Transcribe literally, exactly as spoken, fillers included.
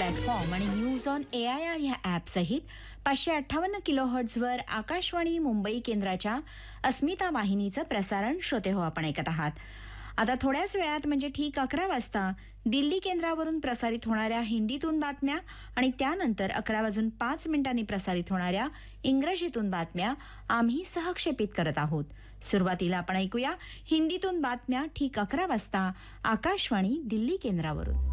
Platform आणि news on A I R ह्या ॲपसहित पाचशे अठ्ठावन्न किलो हर्ट्झवर आकाशवाणी मुंबई केंद्राच्या अस्मिता वाहिनीचं प्रसारण श्रोते हो आपण ऐकत आहात. आता थोड्याच वेळात म्हणजे ठीक अकरा वाजता दिल्ली केंद्रावरून प्रसारित होणाऱ्या हिंदीतून बातम्या आणि त्यानंतर अकरा वाजून पाच मिनिटांनी प्रसारित होणाऱ्या इंग्रजीतून बातम्या आम्ही सहक्षेपित करत आहोत. सुरुवातीला आपण ऐकूया हिंदीतून बातम्या ठीक अकरा वाजता आकाशवाणी दिल्ली केंद्रावरून.